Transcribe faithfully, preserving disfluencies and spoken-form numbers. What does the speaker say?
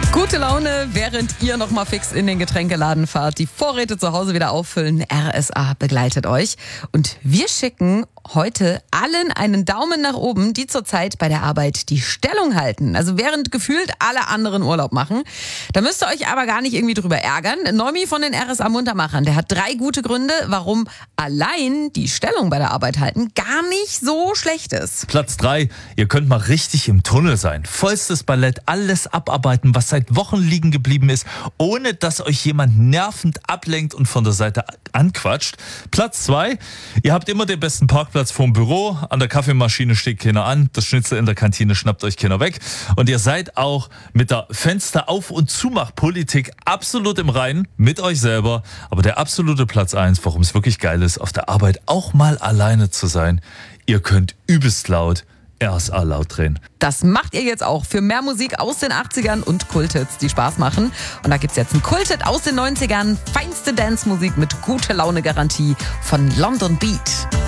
Gute Laune, während ihr noch mal fix in den Getränkeladen fahrt, die Vorräte zu Hause wieder auffüllen. R S A begleitet euch. Und wir schicken heute allen einen Daumen nach oben, die zurzeit bei der Arbeit die Stellung halten. Also während gefühlt alle anderen Urlaub machen. Da müsst ihr euch aber gar nicht irgendwie drüber ärgern. Nomi von den R S A Muntermachern, der hat drei gute Gründe, warum allein die Stellung bei der Arbeit halten gar nicht so schlecht ist. Platz drei, ihr könnt mal richtig im Tunnel sein. Vollstes Ballett, alles abarbeiten, was seit Wochen liegen geblieben ist, ohne dass euch jemand nervend ablenkt und von der Seite anquatscht. Platz zwei, ihr habt immer den besten Parkplatz vorm Büro, an der Kaffeemaschine steht keiner an, das Schnitzel in der Kantine schnappt euch keiner weg und ihr seid auch mit der Fenster-Auf- und Zumachpolitik absolut im Reinen mit euch selber. Aber der absolute Platz eins, warum es wirklich geil ist, auf der Arbeit auch mal alleine zu sein, ihr könnt übelst laut R S A laut drehen. Das macht ihr jetzt auch für mehr Musik aus den achtzigern und Kulthits, die Spaß machen. Und da gibt's jetzt einen Kulthit aus den neunzigern, feinste Dance-Musik mit gute Laune-Garantie von London Beat.